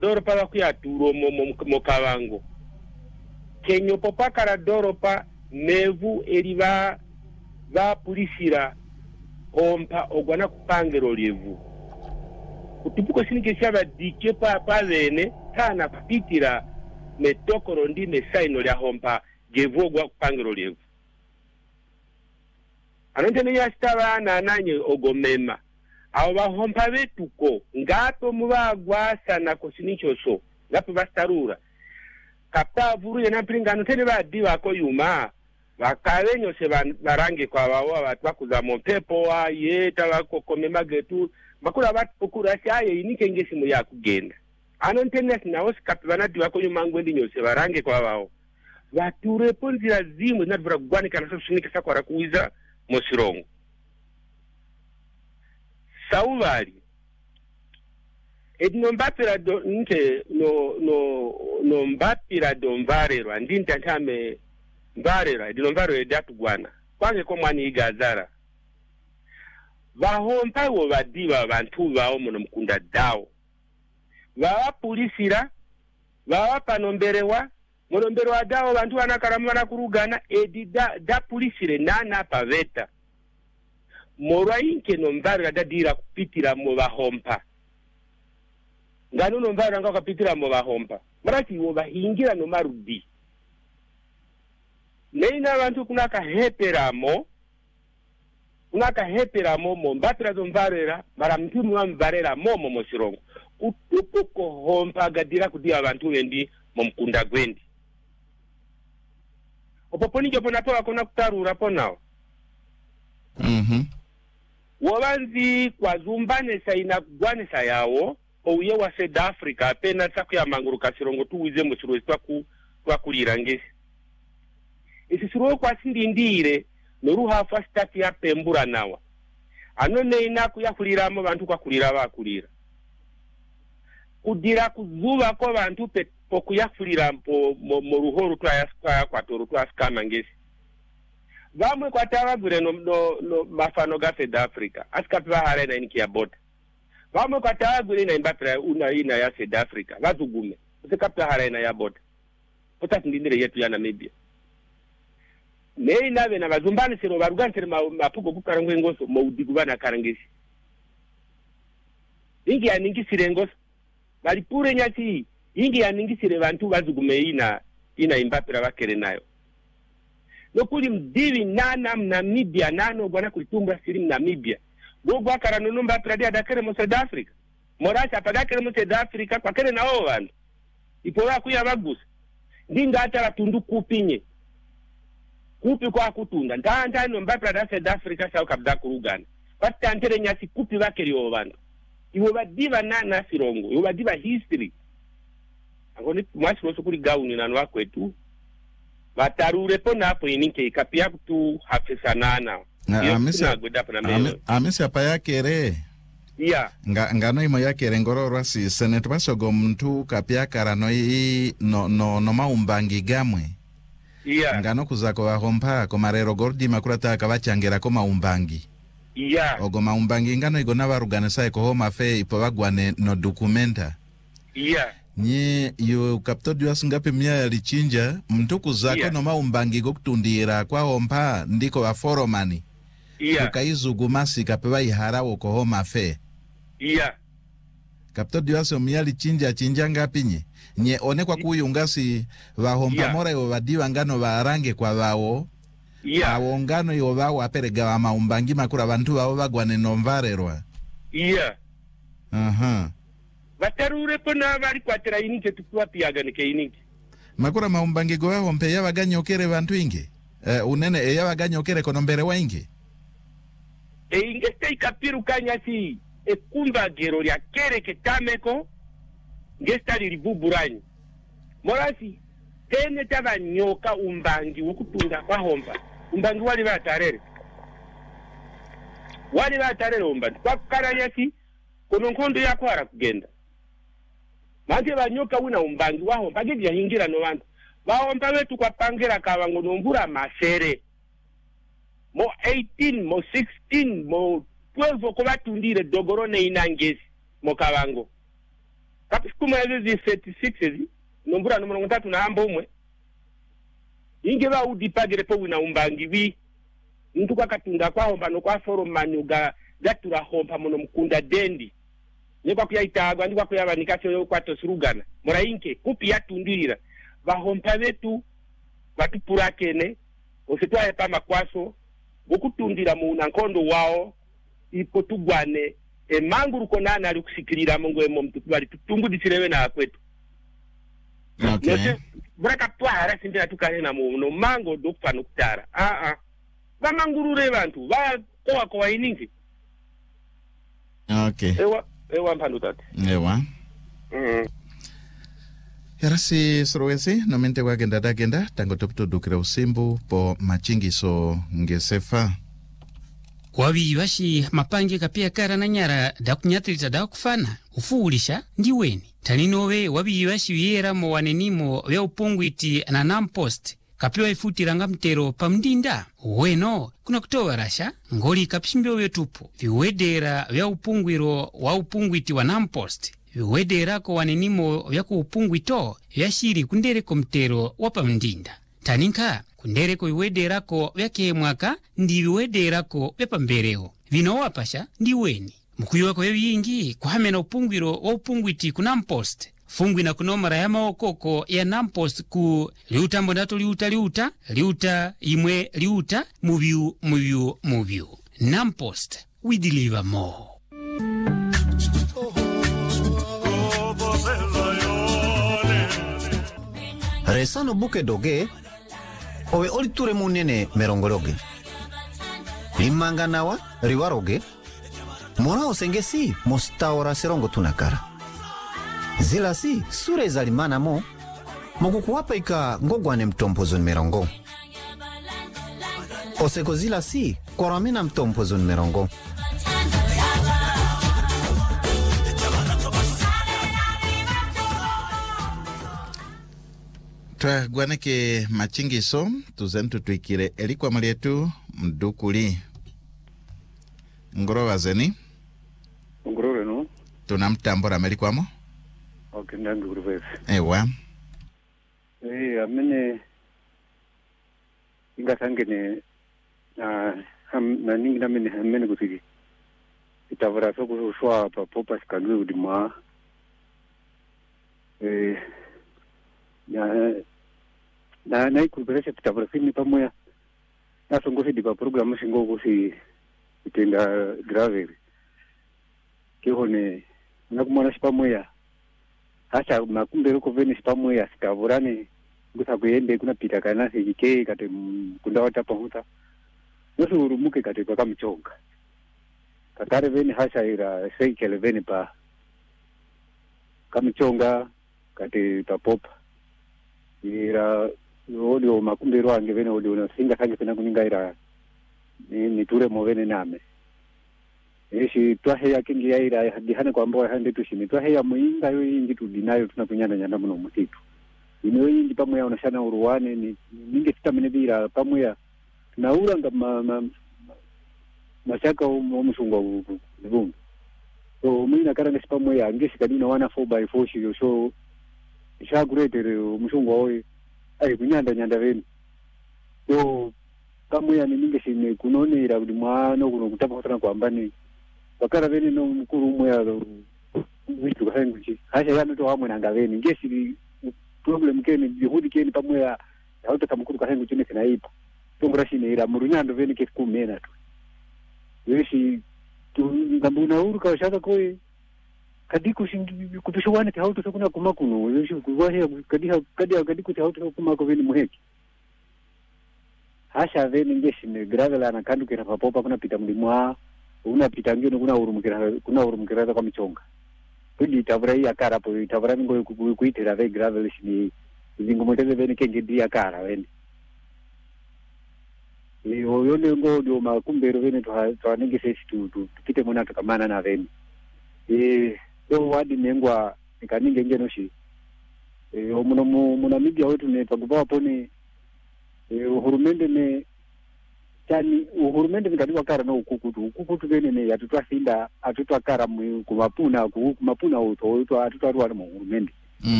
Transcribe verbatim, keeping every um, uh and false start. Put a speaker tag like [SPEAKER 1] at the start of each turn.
[SPEAKER 1] doropa bakuyaturo mo mo kabango kenyo popakara doropa mevu eriba ba pulisira ompa ogwana kupangero lyevu kutupuko sinike shaba dike pa pavene tana kupitira metokoro ndi mesaino lya hompa gevu ogwa kupangero lyevu anontene yastaba na nanye ogomema abo bahompa betuko ngato mubagwasa na kosinichoso ngapo bastarura kapta vuruye na pringano tene badi bako yuma bakabenyo se barange kwa bawo abantu bakuza mu pepo wa yeta bako komema getu bakura abantu okura cyaye inike ngesi mu yakugenda ano ntene sinawo sikapibana di bako yuma ngwendi nyose barange kwa bawo bature ponzira zimu na bra gwanika na sosunika sakwara kuiza mosirongo sauvali edino mbapira do nte no no no mbapira do mvarero andinta ntame mvarero edino mvarero edatugwana kwange ko mwani igazara bahompa wo badiba abantu bawo muno mukunda dawo baba pulisira baba panomberewa munomberewa dawo bantu banakaramana kurugana edida da pulisire nana paveta morwa inke no mvarero dadira kupitira mu bahompa ngano no mvarero ngaka kupitira mu bahompa marati wo bahingira no marudi neina abantu kunaka heperamo kunaka heperamo mo mbapira zo mvarera mara mtumu wa mvarera momo mosirongo utupuko hompa gadira kudia abantu wendi mu mkunda gwendi opoponi jopo napewa kona kutarura ponao
[SPEAKER 2] mhm
[SPEAKER 1] wabanzi kwa zumbane saina gwane sayawo ouye wa South Africa pena tsaku ya manguru kasirongo tuwize mu chiro twa ku twa kulirangesi isi siro kwa sindi ndire noruha fa stati ya pembura nawa anone inaku ya kuliramo bantu kwa kulira bakulira kudira kuzuba ko bantu pe pokuyafulira mpo mu ruhoro twa ya kwa toro twa skama ngesi vamwe kwa tawagure no, no, no mafano ga South Africa askapiwa hare na iniki ya bota vamwe kwa tawagure na imbapira una ina ya South Africa vazugume usikapiwa hare na ya bota pota tindindire yetu ya Namibia nei nabe na bazumbani siro barugantere mapugo kukarangwe ngoso maudigubana karangesi ingi ya ningi sirengoso bali pure nyati ingi ya ningi sire bantu bazugume ina ina imbapira bakere nayo nokuli mdivi nana Namibia nano gwana kulitumbra siri Namibia gogo akara nunumba pradi adakere mo South Africa morasa apadakere mo South Africa kwa kere na o vantu ipowa kuya bagusa ndinga atara tundu kupinye kupi kwa kutunda ndanda no mbapra da South Africa sa ukabda kurugana batantere nyasi kupi bakeri o vantu iwo badiva nana sirongo iwo badiva history angoni mwasi no sukuri gauni nanwa kwetu batarure pona hapo inike ikapia kutu hafesanana
[SPEAKER 2] amesa amesa pa yakere
[SPEAKER 1] yeah
[SPEAKER 2] nga ngano imo yakere ngororwa si seneto basogo muntu kapia karano i no no no maumbangi gamwe
[SPEAKER 1] yeah
[SPEAKER 2] ngano kuzako bahompa ko marero gordi makurata akabachangira ko maumbangi
[SPEAKER 1] yeah
[SPEAKER 2] ogo maumbangi ngano igona barugana sai ko homa fe ipo bagwane no documenta
[SPEAKER 1] yeah
[SPEAKER 2] nye yo kapto diwas ngape mia yalichinja mtuku zako yeah. no maumbangi go kutundira kwa hompa ndiko wa foromani
[SPEAKER 1] yeah
[SPEAKER 2] ukaizugumasi kapewa iharawo ko homa fe
[SPEAKER 1] yeah
[SPEAKER 2] kapto diwas mia yalichinja chinja ngapi nye nye one kwa kuyungasi wa hompa yeah. mora yo wadiwa ngano wa range kwa wao
[SPEAKER 1] yeah
[SPEAKER 2] awo ngano yo wao aperega wa maumbangi makura bantu wao bagwane nomvarerwa
[SPEAKER 1] yeah
[SPEAKER 2] aha
[SPEAKER 1] batarure pona bari kwatera inike tukwa piaga nike inike
[SPEAKER 2] makura maumbangi goa hompe ya baganyokere bantu inge uh, unene e ya baganyokere konombere wa inge
[SPEAKER 1] e inge stay kapiru kanyasi e kumba gero ya kere ketameko ngesta libuburanyi morasi tene taba nyoka umbangi ukutunda kwa homba umbangi wali batarere wali batarere umbangi kwa karanyasi kono nkondo yako ara kugenda manje banyoka wina umbangi waho bagije yahingira no bantu bahomba betu kwa pangira kabango nomvura masere mo eighteen mo sixteen mo twelve ko batundire dogoro ne inangesi mo kabango Kapikuma hizi thirty-six nombura no mirongo itatu na ambo umwe inge ba udipagire po wina umbangivi ntu kwakatunda kwa homba no kwa foro manyuga gatura hompa muno mukunda dendi nikwa kuyaitagwa ndikwa kuyabanika cyo kwato surugana murayinke kupi yatundira bahompa betu batupurakene ositwaye pama kwaso okutundira mu nankondo wao ipo tugwane e manguru konana ali kusikirira mungwe mu mtubali tutungudisirewe na kwetu.
[SPEAKER 2] Okay.
[SPEAKER 1] Nose braka twara sindira tukanena mu no mango dokfa nokutara. Ah ah. Ba mangurure bantu ba kwa kwa iningi.
[SPEAKER 2] Okay.
[SPEAKER 1] Ewa ewa mpandu tati.
[SPEAKER 2] Ewa.
[SPEAKER 1] Mhm.
[SPEAKER 2] Yarasi sorowesi no mente wa genda da genda tango topto dukira usimbu po machingiso ngesefa.
[SPEAKER 3] Wabi bashi mapange kapia kara na nyara da kunyatirita da kufana ufuulisha ndiweni taninowe wabi bashi yera mo wanenimo ya upungwiti na nampost kapiwa ifutira ngamtero pamdinda weno kuna kutowa rasha ngoli kapishmbio wetupo viwedera vya upungwiro wa upungwiti wa nampost viwedera ko wanenimo vya kuupungwito vya shiri kundereko mtero wa pamdinda taninka kundereko iwederako vyake mwaka ndi iwederako vyapambereo vino wapasha ndiweni mukuyiwa kwa yingi kuhamena upungwiro wa upungwiti ku nampost fungwi na kunomara ya maokoko ya nampost ku liuta mbonato liuta liuta liuta imwe liuta muvyu muvyu muvyu nampost we deliver more.
[SPEAKER 4] Resano buke doge owe oliture munene merongologe limanga nawa riwaroge mona osengesi mostaora serongo tunakara zila si sure zalimana mo mokukuwapa ika ngogwane mtompozon merongo oseko zila si koramina mtompozon merongo
[SPEAKER 2] Twa gwaneke machingiso tuzentu tuikire elikwa malietu mdukuli ngoro wazeni
[SPEAKER 5] ngoro no
[SPEAKER 2] tunamtambora melikwamo
[SPEAKER 5] okay ndangu kuruvesi
[SPEAKER 2] ewa
[SPEAKER 5] eh amene ingatangene na ham na ningi na mene amene kuti itavara so kushwa pa popa sikagwe udima eh na na na ikuberesha kitavara fini pamoja na songosi dipa programu singo kusi itenda grave kihone na kumona sipamoja hasa makumbero ko veni sipamoja sikavurani ngusa kuende kuna pita kana sikike kate kunda wata pahuta nosu urumuke kate kwa kamchonga katare veni hasa ira seikele veni pa kamchonga kate pa popa ira odio makumbero ange veni odio na singa kange pena kuninga ira ni niture movene name eshi twaheya kingi ya ira dihane kwa mboa hande tushini twaheya muinga yo ingi tudinayo tunakunyana nyanda muno musitu ino ingi pamoja unashana uruwane ni ninge sitamene bira pamoja naura nga ma, ma, mashaka omushungwa ubungu so mwina karanga sipamoja ngesi kadina wana four by four shiyo so shaguretere omushungwa oyi ai kunyanda nyanda veni so pamoja ni ninge shine kunonera kuti mwana kuno kutapa kutana kwambani bakara veni no mukuru umwe ya witu kahenguchi hasha yana to hamwe nanga veni ngesi problem keni bihudi keni pamoja hauta kamukuru kahenguchi ne kinaipa tongora shine ira murunyando veni ke kumena tu yeshi tu ngambuna uru ka shaka koi kadiku shingi kupishuwana hauta sokuna kumakuno yeshi kuwahe kadiha kadiha kadiku hauta kumako veni muheki hasha veni ngesi ne gravela na kandu kira papopa kuna pita mlimwa unapita ngino kuna urumukira kuna urumukira kwa michonga kudi tavura ya kara po tavura ngo kuitira ve gravel shini zingomoteze veni kenge dia kara veni e oyone ngo dio makumbero veni to to ninge sesi tu tukite mona tukamana na veni e do wadi nengwa nikaninge ngeno shi e omuno muna media wetu ne pagupa pone e hurumende ne chani uhurumende ngati wakara no ukukutu ukukutu venene atutwasinda atutwakara kumapuna kumapuna uto uto atutwarwa mu uhurumende